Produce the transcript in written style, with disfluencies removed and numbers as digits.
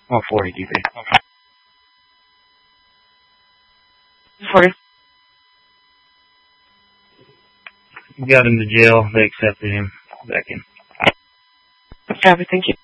Oh, 40 DP. Okay. 40. Got him to jail. They accepted him back in. Copy, thank you.